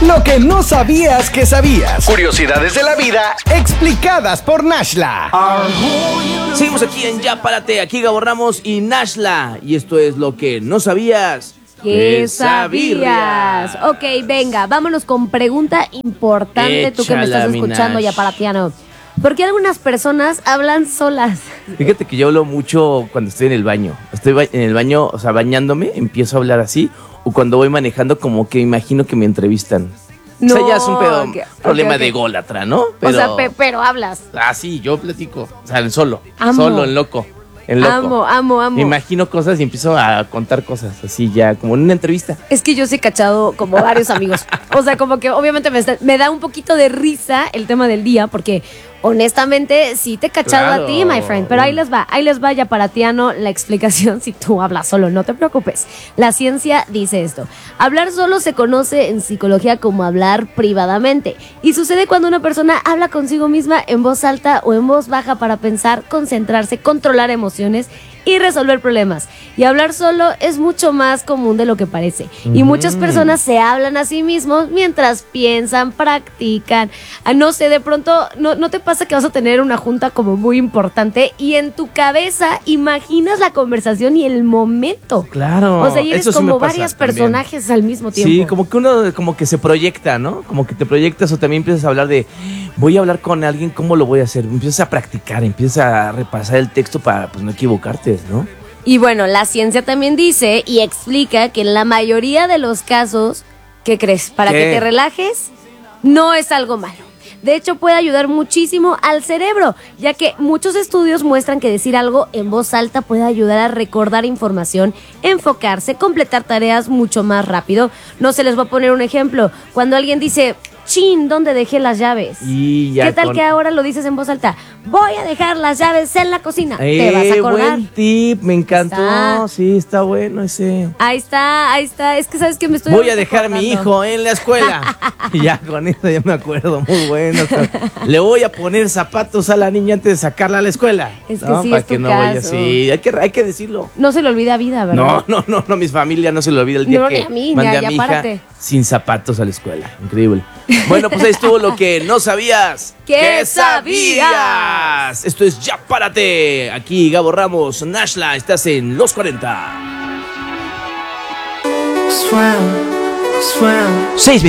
Lo que no sabías que sabías. Curiosidades de la vida explicadas por Nashla. Seguimos aquí en Ya Párate, aquí Gabo Ramos y Nashla. Y esto es lo que no sabías ¿Qué sabías? Ok, venga, vámonos con pregunta importante. Tú que me estás escuchando, Ya Paratiano. ¿Por qué algunas personas hablan solas? Fíjate que yo hablo mucho cuando estoy en el baño. Estoy en el baño, o sea, bañándome, empiezo a hablar así. O cuando voy manejando, como que imagino que me entrevistan. No, o sea, ya es un problema de ególatra, ¿no? Pero, o sea, pero hablas. Ah, sí, yo platico. O sea, solo, en loco. Amo. Me imagino cosas y empiezo a contar cosas, así ya, como en una entrevista. Es que yo sí he cachado como varios amigos. O sea, como que obviamente me da un poquito de risa el tema del día, porque honestamente sí te he cachado a ti, my friend. Pero ahí les va, Ya Paratiano, la explicación si tú hablas solo, no te preocupes. La ciencia dice esto: hablar solo se conoce en psicología como hablar privadamente. Y sucede cuando una persona habla consigo misma en voz alta o en voz baja para pensar, concentrarse, controlar emociones y resolver problemas. Y hablar solo es mucho más común de lo que parece. Y muchas personas se hablan a sí mismos mientras piensan, practican. No sé, de pronto, ¿no te pasa que vas a tener una junta como muy importante y en tu cabeza imaginas la conversación y el momento? Claro. O sea, y eres como varios personajes al mismo tiempo. Sí, como que uno como que se proyecta, ¿no? Como que te proyectas o también empiezas a hablar de, voy a hablar con alguien, ¿cómo lo voy a hacer? Empiezas a practicar, empiezas a repasar el texto para pues no equivocarte, ¿no? Y bueno, la ciencia también dice y explica que en la mayoría de los casos, ¿qué crees? Para que te relajes, no es algo malo. De hecho, puede ayudar muchísimo al cerebro, ya que muchos estudios muestran que decir algo en voz alta puede ayudar a recordar información, enfocarse, completar tareas mucho más rápido. No se les voy a poner un ejemplo. Cuando alguien dice, chin, ¿dónde dejé las llaves? Y ya ¿qué tal que ahora lo dices en voz alta? Voy a dejar las llaves en la cocina. Te vas a acordar. Buen tip, me encantó. Sí, está bueno ese. Ahí está. Es que sabes que me estoy... Voy a dejar a mi hijo en la escuela. Y ya con eso ya me acuerdo, muy bueno. Le voy a poner zapatos a la niña antes de sacarla a la escuela. Es que no, sí, para es que tu no caso. vaya. Sí, hay que decirlo. No se le olvida vida, ¿verdad? No, mi familia no se le olvida el día no, que ni a mí, mandé a ya mi hija párate. sin zapatos a la escuela. Increíble. Bueno, pues ahí estuvo lo que no sabías. ¿Qué sabías? Esto es Ya Párate. Aquí Gabo Ramos, Nashla, estás en Los 40. 6:20